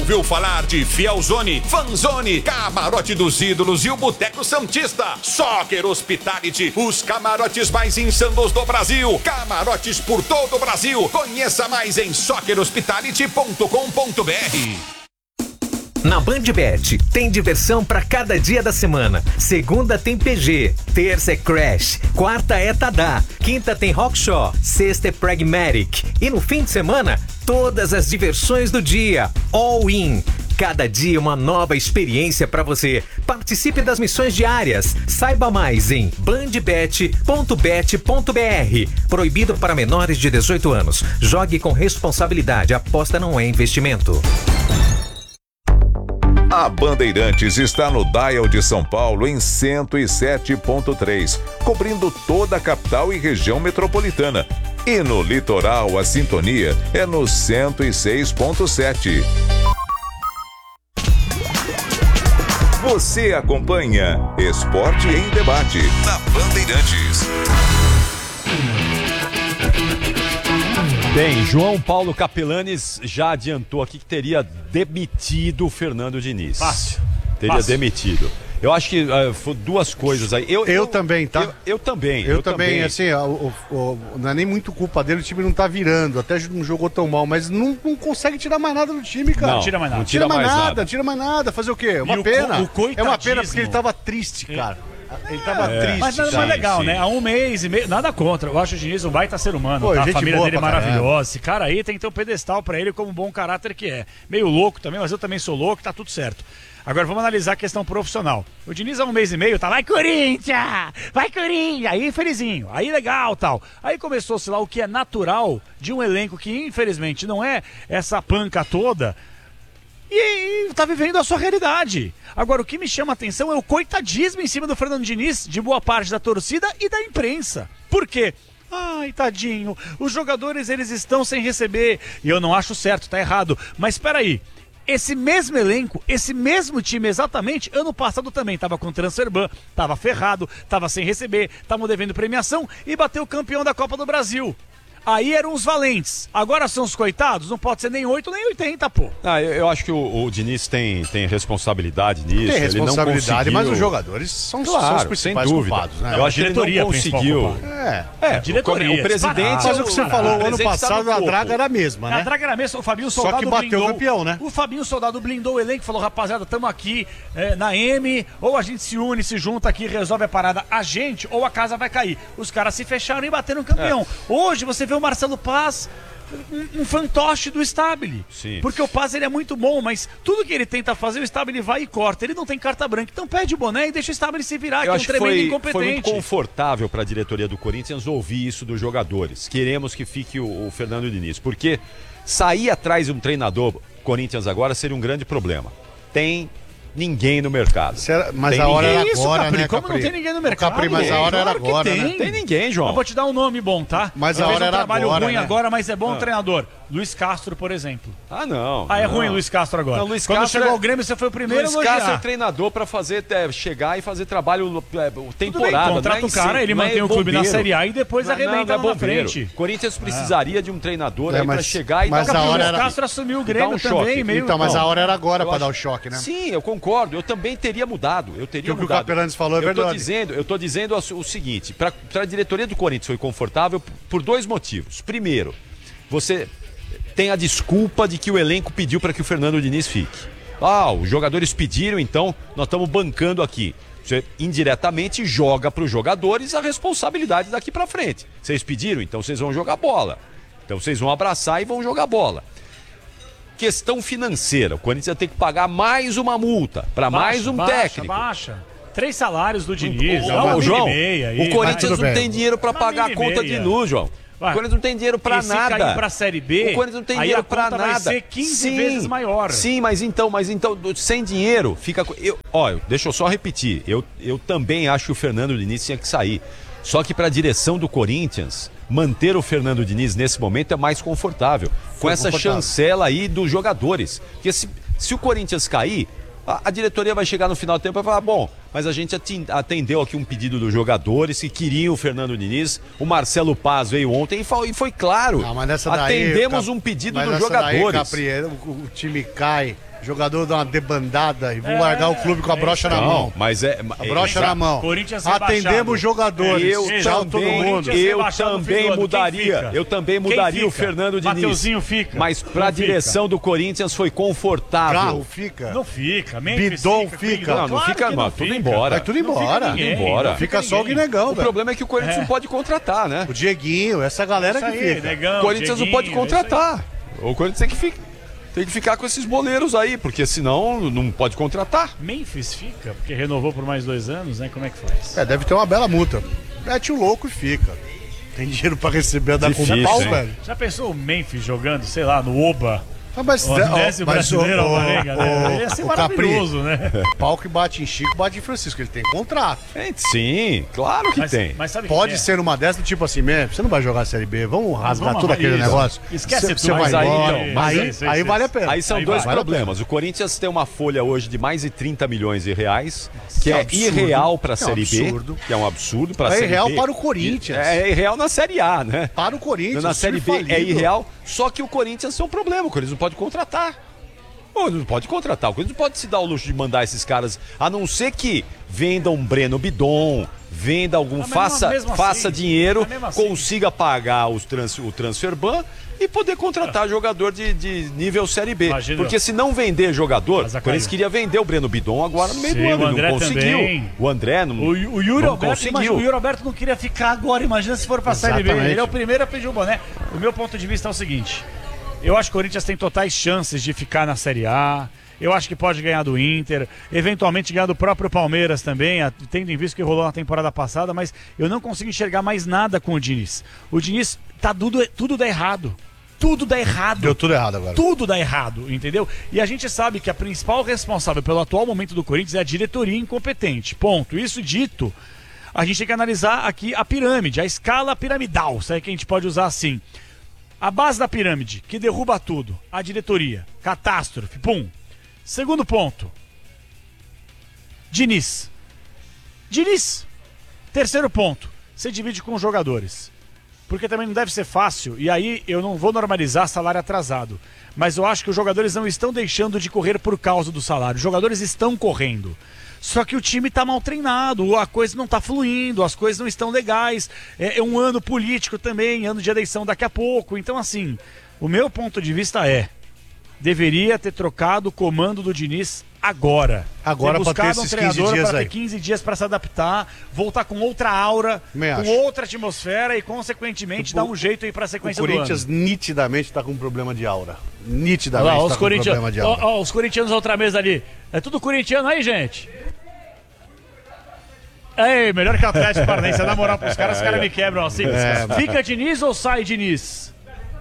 ouviu falar de Fielzone, Fanzone, Camarote dos Ídolos e o Boteco Santista? Soccer Hospitality, os camarotes mais insanos do Brasil. Camarotes por todo o Brasil. Conheça mais em soccerhospitality.com.br. Na BandBet, tem diversão pra cada dia da semana. Segunda tem PG, terça é Crash, quarta é Tadá, quinta tem Rockshaw, sexta é Pragmatic. E no fim de semana, todas as diversões do dia. All in. Cada dia uma nova experiência pra você. Participe das missões diárias. Saiba mais em bandbet.bet.br. Proibido para menores de 18 anos. Jogue com responsabilidade. Aposta não é investimento. A Bandeirantes está no Dial de São Paulo em 107.3, cobrindo toda a capital e região metropolitana. E no litoral, a sintonia é no 106.7. Você acompanha Esporte em Debate na Bandeirantes. Bem, João Paulo Capelanes já adiantou aqui que teria demitido o Fernando Diniz. Fácil. Teria demitido. Eu acho que foram duas coisas aí. Eu também, tá? Eu também. Eu também, assim, não é nem muito culpa dele, o time não tá virando, até não jogou tão mal, mas não consegue tirar mais nada do time, cara. Não tira mais nada. Não tira mais nada. Tira mais nada, fazer o quê? Uma pena. É uma pena porque ele tava triste, cara. Ele tava triste. Mas nada mais legal, sim. né? Há um mês e meio, nada contra. Eu acho o Diniz um baita ser humano, Pô, tá? A gente família boa dele é pra caramba. maravilhosa. Esse cara aí tem que ter um pedestal pra ele como um bom caráter que é. Meio louco também, mas eu também sou louco, tá tudo certo. Agora vamos analisar a questão profissional. O Diniz há um mês e meio tá, vai Corinthians! Vai Corinthians! Aí felizinho, aí legal, tal. Aí começou-se lá o que é natural de um elenco que infelizmente não é essa panca toda. E tá vivendo a sua realidade. Agora, o que me chama a atenção é o coitadismo em cima do Fernando Diniz, de boa parte da torcida e da imprensa. Por quê? Ai, tadinho, os jogadores eles estão sem receber. E eu não acho certo, tá errado. Mas espera aí, esse mesmo elenco, esse mesmo time exatamente, ano passado também tava com transfer ban, tava ferrado, tava sem receber, tava devendo premiação e bateu o campeão da Copa do Brasil. Aí eram os valentes. Agora são os coitados? Não pode ser nem 8 nem 80, pô. Eu acho que o Diniz tem responsabilidade nisso. Tem responsabilidade, ele não conseguiu... mas os jogadores são os sem principais dúvida. culpados, né? Eu acho que ele não conseguiu. A diretoria, o presidente... Mas o que você falou, o ano passado a draga era a mesma, né? A draga era a mesma, o Fabinho Soldado Só que bateu blindou, o campeão, né? O Fabinho Soldado blindou o elenco, falou, rapaziada, tamo aqui na M, ou a gente se une, se junta aqui, resolve a parada, a gente, ou a casa vai cair. Os caras se fecharam e bateram o campeão. Hoje você vê o Marcelo Paz, um fantoche do Stabile. Sim. Porque o Paz ele é muito bom, mas tudo que ele tenta fazer, o Stabile vai e corta. Ele não tem carta branca, então pede o boné e deixa o Stabile se virar, Eu que é um acho que tremendo foi incompetente. muito confortável para a diretoria do Corinthians ouvir isso dos jogadores. Queremos que fique o Fernando Diniz, porque sair atrás de um treinador Corinthians agora seria um grande problema. Tem ninguém no mercado. Mas a hora era agora, Capri? né, Como Capri? não tem ninguém no mercado? Capri, mas a hora era Claro que agora, tem. né? Tem ninguém, João. Eu vou te dar um nome bom, tá? Mas a Fez hora um era trabalho agora, ruim né? agora, mas é bom treinador. Luiz Castro, por exemplo. Ah, não. É não. ruim Luiz Castro agora. Não, Luiz Quando Castro chegou ao Grêmio, você foi o primeiro a Luiz Castro é elogiar. treinador para fazer chegar e fazer trabalho Tudo bem, temporada. contrata o cara, ele mantém o clube na Série A e depois arrebenta lá na frente. Corinthians precisaria de um treinador aí para mas- chegar e mas dar a um hora choque. era- O Castro assumiu o Dá Grêmio um choque. também, meio... Então, mas a hora era agora Eu pra dar o acho- choque, né? Sim, eu concordo. Eu também teria mudado. Eu teria Que o que o mudado. Capelanes falou é eu verdade. tô dizendo o seguinte: para a diretoria do Corinthians foi confortável por dois motivos. Primeiro, você tem a desculpa de que o elenco pediu para que o Fernando Diniz fique. Os jogadores pediram, então nós estamos bancando aqui. Você indiretamente joga para os jogadores a responsabilidade daqui para frente. Vocês pediram, então vocês vão jogar bola. Então vocês vão abraçar e vão jogar bola. Questão financeira, o Corinthians tem que pagar mais uma multa para mais um técnico. Baixa. 3 salários do Diniz, João, aí, o Corinthians tudo não bem. tem dinheiro para Uma pagar a milha e conta de meia. luz, João. Vai. O Corinthians não tem dinheiro para E se nada. cair pra Série B, o Corinthians não tem aí dinheiro a para conta vai nada. ser 15 vezes maior. Sim, mas então, sem dinheiro, fica. Deixa eu só repetir. Eu também acho que o Fernando Diniz tinha que sair. Só que para a direção do Corinthians, manter o Fernando Diniz nesse momento é mais confortável. Com essa chancela aí dos jogadores. Porque se o Corinthians cair, a diretoria vai chegar no final do tempo e vai falar, bom, mas a gente atendeu aqui um pedido dos jogadores que queriam o Fernando Diniz, o Marcelo Paz veio ontem e foi claro, Não, mas nessa daí, atendemos um pedido mas dos nessa daí, jogadores. Capri, o time cai Jogador dá uma debandada e vão largar o clube com a brocha na mão. Mas a brocha na mão. Corinthians Atendemos jogadores. Eu também mudaria o Fernando Diniz. Mateuzinho fica. Mas pra direção do Corinthians foi confortável. Carro fica. Não fica. Memphis Bidon fica. Não fica, que mano. Tudo embora. Vai tudo embora. Fica só o Guinegão, O problema é que o Corinthians não pode contratar, né? O Dieguinho, essa galera que fica. Negão, O Corinthians não pode contratar. O Corinthians tem que ficar com esses boleiros aí, porque senão não pode contratar. Memphis fica, porque renovou por mais 2 anos, né? Como é que faz? Deve ter uma bela multa. Mete o louco e fica. Tem dinheiro pra receber da com Difícil, pau, hein? velho. Já pensou o Memphis jogando, sei lá, no Oba? Mas O Andésio brasileiro, Alvarenga, né? Ia ser maravilhoso, né? O pau que bate em Chico, bate em Francisco. Ele tem contrato. Sim, claro que tem. Mas sabe Pode que ser numa dessas, tipo assim, você não vai jogar a Série B, vamos rasgar vamos tudo aquele isso. negócio. Esquece Você tudo. vai Mas aí, embora. então, mas Aí vale a pena. Aí são Aí dois vai. problemas. O Corinthians tem uma folha hoje de mais de 30 milhões de reais, que é um é absurdo. irreal para a É um Série B, absurdo. que é um absurdo para a É Série B. irreal para o Corinthians. É irreal na Série A, né? Para o Corinthians. Na Série B falido. é irreal, só que o Corinthians tem um problema, o Corinthians não pode contratar. Pô, não pode contratar, o Corinthians não pode se dar o luxo de mandar esses caras, a não ser que venda um Breno Bidon, venda algum, Mas mesmo faça assim, dinheiro, mas mesmo assim. consiga pagar o transfer ban e poder contratar jogador de nível Série B. Imagina. Porque se não vender jogador, Mas, o Corinthians queria vender o Breno Bidon agora no meio Sim, do ano, o André não conseguiu. também. O André não, O Yuri não Alberto, imagina, o Yuri Alberto não queria ficar agora, imagina se for pra Série B. Exatamente. Ele é o primeiro a pedir o boné. O meu ponto de vista é o seguinte: eu acho que o Corinthians tem totais chances de ficar na Série A. Eu acho que pode ganhar do Inter, eventualmente ganhar do próprio Palmeiras também, tendo em vista o que rolou na temporada passada, mas eu não consigo enxergar mais nada com o Diniz. O Diniz, tudo dá errado. Tudo dá errado. Deu tudo errado agora. Tudo dá errado, entendeu? E a gente sabe que a principal responsável pelo atual momento do Corinthians é a diretoria incompetente. Ponto. Isso dito, a gente tem que analisar aqui a pirâmide, a escala piramidal, se é que a gente pode usar assim. A base da pirâmide, que derruba tudo, a diretoria, catástrofe, pum. Segundo ponto, Diniz. Terceiro ponto, você divide com os jogadores. Porque também não deve ser fácil, e aí eu não vou normalizar salário atrasado. Mas eu acho que os jogadores não estão deixando de correr por causa do salário. Os jogadores estão correndo. Só que o time está mal treinado, a coisa não está fluindo, as coisas não estão legais. É um ano político também, ano de eleição daqui a pouco. Então, assim, o meu ponto de vista deveria ter trocado o comando do Diniz agora. Agora ter pra ter buscado um esses 15 treinador dias para aí. ter 15 dias para se adaptar, voltar com outra aura, Também com acho. outra atmosfera e, consequentemente, dar um jeito aí para a O sequência do ano. Corinthians nitidamente tá com um problema de aura. Nitidamente Olha lá, tá com um problema de aura. os corintianos da outra mesa ali. É tudo corintiano aí, gente? Ei, melhor que o Atlético Paranaense. Dá moral pros caras, os caras me quebram assim. Fica Diniz ou sai Diniz?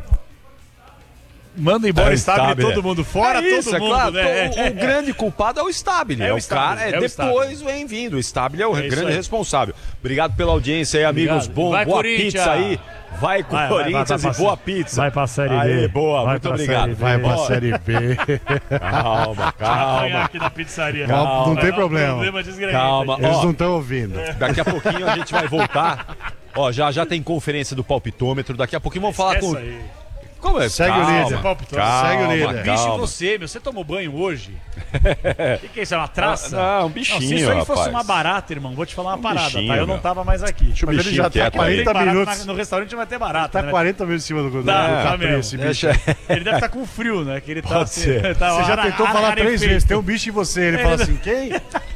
Manda embora Stabile, todo mundo fora, isso, todo mundo, claro. né? O grande culpado é o Stabile. É o o cara, Stabile, é o depois Stabile. vem vindo. O Stabile é o É isso grande aí. responsável. Obrigado pela audiência aí, amigos. Obrigado. Vai, Boa Corinthians. pizza aí. Vai com o Corinthians vai e boa pizza. Vai pra Série B. Aí, boa, Vai muito pra obrigado. Série B. Vai pra Ó, Série B. Calma, Apanhar calma. aqui na pizzaria. Calma, não tem É um problema. desgramento Calma. aqui. Eles Ó, não estão ouvindo. Daqui a pouquinho a gente vai voltar. Ó, já tem conferência do palpitômetro. Daqui a pouquinho vamos falar com. Esquece aí. Como é? Segue o líder. Calma, Segue o líder. Bicho em calma. você, meu. Você tomou banho hoje? O que é isso? É uma traça? Não, um bichinho, se isso aí fosse rapaz. uma barata, irmão, vou te falar uma parada, bichinho, tá? Eu não meu. tava mais aqui. Deixa o Mas ele bichinho já tá quieto aí. 40 Tem barata minutos. no restaurante vai ter barata, Tá né? 40 minutos em cima do Tá capri, mesmo. esse bicho. Ele deve estar com frio, né? Que ele tá, Pode ser. tá Você já tentou falar 3 vezes, tem um bicho em você. Ele fala assim, quem?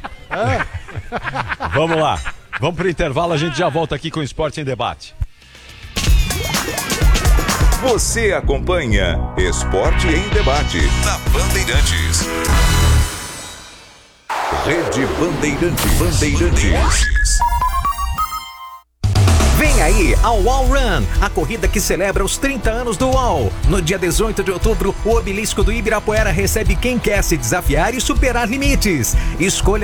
Vamos lá. Vamos pro intervalo, a gente já volta aqui com o Esporte em Debate. Você acompanha Esporte em Debate na Bandeirantes. Rede Bandeirantes. Vem aí a UOL Run, a corrida que celebra os 30 anos do UOL. No dia 18 de outubro, o obelisco do Ibirapuera recebe quem quer se desafiar e superar limites. Escolha